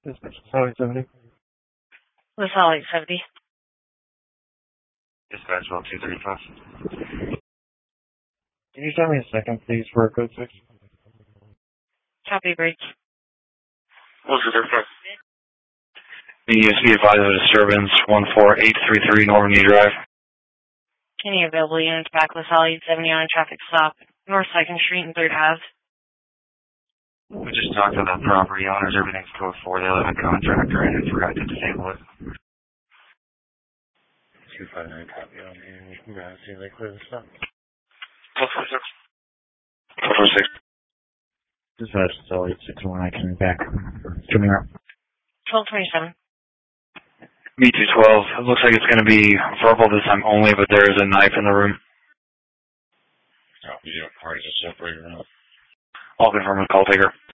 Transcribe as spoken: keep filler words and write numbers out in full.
Dispatch, Solid seventy. The Solid seventy. Dispatch, well, two thirty-five. Can you tell me a second, please, for a code six? Copy, break. Well, two thirty-five. Needs to be advised of a disturbance, one four eight three three Northern Knee Drive. Any available units back with Solid seventy on a traffic stop, North second Street and third Ave. We just talked to the property owners, everything's code four, they live in contractor, and I forgot to disable it. two five nine, copy on here. Yeah, see if they clear the stop. twelve forty-six. twelve forty-six. Dispatch, Solid six one, I can back. Coming up. twelve twenty-seven. B two twelve. It looks like it's going to be verbal this time only, but there is a knife in the room. Copy, yeah, parties are separated out. I'll confirm with call taker.